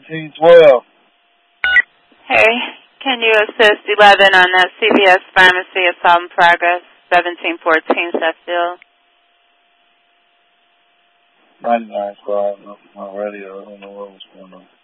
1712. Hey, can you assist 11 on that CVS Pharmacy assault in progress, 1714 Sheffield? 99 squad, my radio, I don't know what was going on.